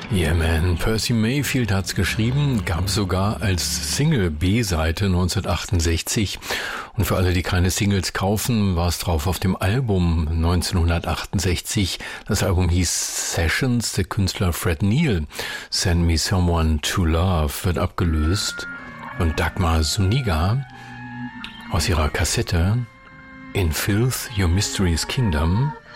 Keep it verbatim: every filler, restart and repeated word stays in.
Yeah Man, Percy Mayfield hat's geschrieben, gab es sogar als Single B-Seite neunzehnhundertachtundsechzig. Und für alle, die keine Singles kaufen, war es drauf auf dem Album neunzehnhundertachtundsechzig. Das Album hieß Sessions, der Künstler Fred Neil. Send Me Someone to Love wird abgelöst von Dagmar Zuniga aus ihrer Kassette In Filth Your Mystery's Kingdom.